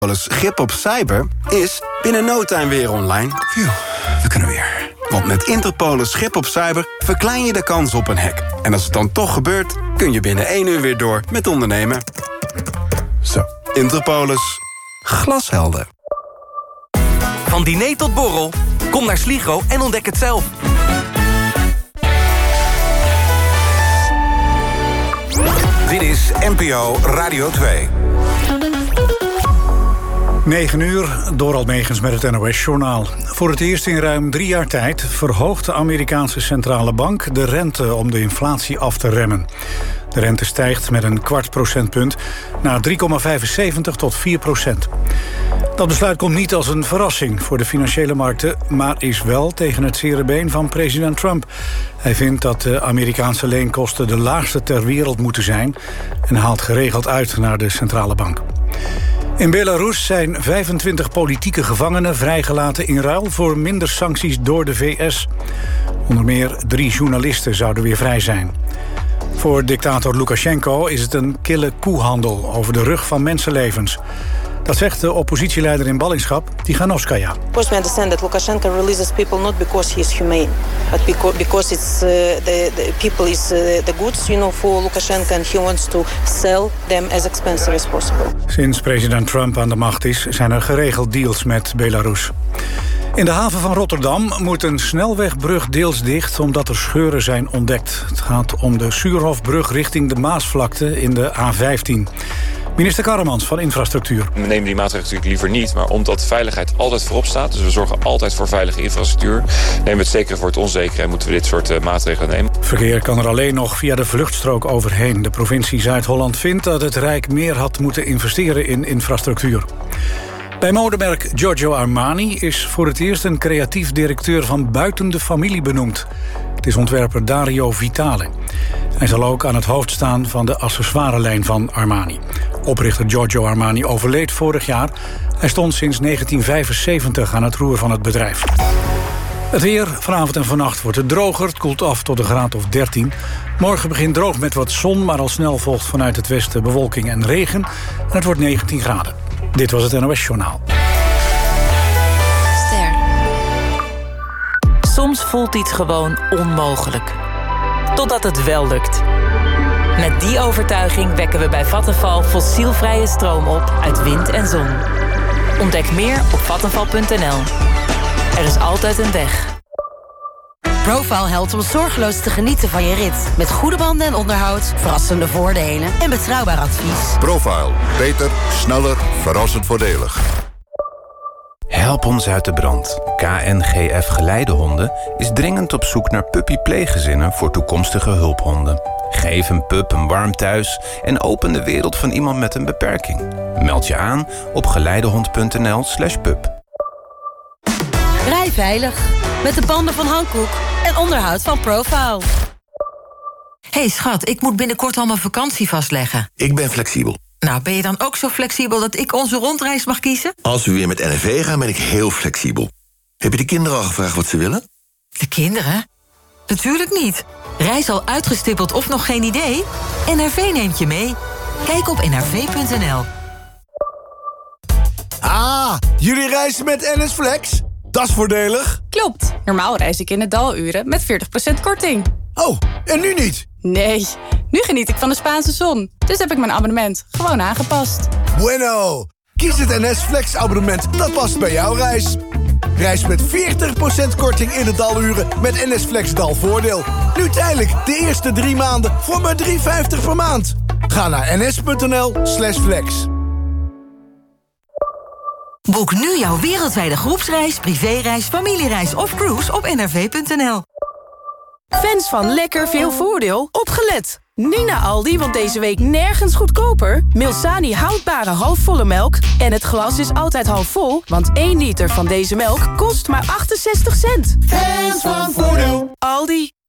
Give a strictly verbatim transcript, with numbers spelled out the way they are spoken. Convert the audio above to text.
Grip op cyber is binnen no time weer online. Phew, we kunnen weer. Want met Interpolis Grip op cyber verklein je de kans op een hack. En als het dan toch gebeurt, kun je binnen één uur weer door met ondernemen. Zo, Interpolis. Glashelder. Van diner tot borrel, kom naar Sligro en ontdek het zelf. Dit is N P O Radio twee. negen uur, Dorald Megens met het N O S-journaal. Voor het eerst in ruim drie jaar tijd verhoogt de Amerikaanse centrale bank de rente om de inflatie af te remmen. De rente stijgt met een kwart procentpunt naar drie komma vijfenzeventig tot vier procent. Dat besluit komt niet als een verrassing voor de financiële markten, maar is wel tegen het zere been van president Trump. Hij vindt dat de Amerikaanse leenkosten de laagste ter wereld moeten zijn en haalt geregeld uit naar de centrale bank. In Belarus zijn vijfentwintig politieke gevangenen vrijgelaten in ruil voor minder sancties door de V S. Onder meer drie journalisten zouden weer vrij zijn. Voor dictator Lukashenko is het een kille koehandel over de rug van mensenlevens. Dat zegt de oppositieleider in ballingschap, Tikhanovskaya. Of course we understand that Lukashenko releases people not because he is humane, but because it's uh, the, the people is uh, the goods, you know, for Lukashenko and he wants to sell them as expensive as possible. Sinds president Trump aan de macht is, zijn er geregeld deals met Belarus. In de haven van Rotterdam moet een snelwegbrug deels dicht omdat er scheuren zijn ontdekt. Het gaat om de Suurhofbrug richting de Maasvlakte in de A vijftien. Minister Karremans van Infrastructuur. We nemen die maatregelen natuurlijk liever niet, maar omdat veiligheid altijd voorop staat, dus we zorgen altijd voor veilige infrastructuur, nemen we het zekere voor het onzekere en moeten we dit soort uh, maatregelen nemen. Verkeer kan er alleen nog via de vluchtstrook overheen. De provincie Zuid-Holland vindt dat het Rijk meer had moeten investeren in infrastructuur. Bij modemerk Giorgio Armani is voor het eerst een creatief directeur van buiten de familie benoemd. Het is ontwerper Dario Vitale. Hij zal ook aan het hoofd staan van de accessoirelijn van Armani. Oprichter Giorgio Armani overleed vorig jaar. Hij stond sinds negentien vijfenzeventig aan het roer van het bedrijf. Het weer, vanavond en vannacht wordt het droger. Het koelt af tot een graad of dertien. Morgen begint droog met wat zon, maar al snel volgt vanuit het westen bewolking en regen. En het wordt negentien graden. Dit was het N O S-journaal. Ster. Soms voelt iets gewoon onmogelijk. Totdat het wel lukt. Met die overtuiging wekken we bij Vattenfall fossielvrije stroom op uit wind en zon. Ontdek meer op vattenfall punt n l. Er is altijd een weg. Profile helpt om zorgeloos te genieten van je rit. Met goede banden en onderhoud, verrassende voordelen en betrouwbaar advies. Profile. Beter, sneller, verrassend voordelig. Help ons uit de brand. K N G F Geleidehonden is dringend op zoek naar puppy-pleeggezinnen voor toekomstige hulphonden. Geef een pup een warm thuis en open de wereld van iemand met een beperking. Meld je aan op geleidehond punt n l slash pup. Rij veilig met de banden van Hankook en onderhoud van Profile. Hey schat, ik moet binnenkort al mijn vakantie vastleggen. Ik ben flexibel. Nou, ben je dan ook zo flexibel dat ik onze rondreis mag kiezen? Als we weer met N R V gaan, ben ik heel flexibel. Heb je de kinderen al gevraagd wat ze willen? De kinderen? Natuurlijk niet. Reis al uitgestippeld of nog geen idee? N R V neemt je mee. Kijk op n r v punt n l. Ah, jullie reizen met N S Flex? Dat is voordelig. Klopt. Normaal reis ik in de daluren met veertig procent korting. Oh, en nu niet? Nee, nu geniet ik van de Spaanse zon. Dus heb ik mijn abonnement gewoon aangepast. Bueno, kies het N S Flex abonnement dat past bij jouw reis. Reis met veertig procent korting in de daluren met N S Flex dalvoordeel. Nu tijdelijk de eerste drie maanden voor maar drie vijftig per maand. Ga naar ns.nl slash flex. Boek nu jouw wereldwijde groepsreis, privéreis, familiereis of cruise op n r v punt n l. Fans van lekker veel voordeel, opgelet! Nu naar Aldi, want deze week nergens goedkoper. Milsani houdbare halfvolle melk. En het glas is altijd half vol, want één liter van deze melk kost maar achtenzestig cent. Fans van voordeel. Aldi.